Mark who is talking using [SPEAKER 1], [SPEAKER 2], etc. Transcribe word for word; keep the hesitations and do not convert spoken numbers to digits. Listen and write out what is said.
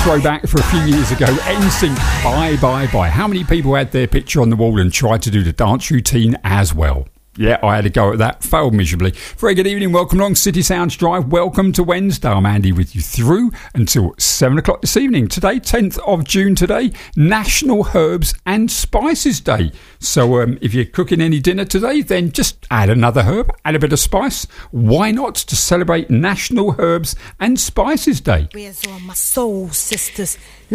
[SPEAKER 1] Throwback for a few years ago, N Sync, Bye Bye Bye. How many people had their picture on the wall and tried to do the dance routine as well? Yeah, I had a go at that, failed miserably. Very good evening, welcome along City Sounds Drive, welcome to Wednesday. I'm Andy with you through until seven o'clock this evening. Today, tenth of June today, National Herbs and Spices Day. So um, if you're cooking any dinner today, then just add another herb, add a bit of spice. Why not to celebrate National Herbs and Spices Day?
[SPEAKER 2] Where's all my soul sisters?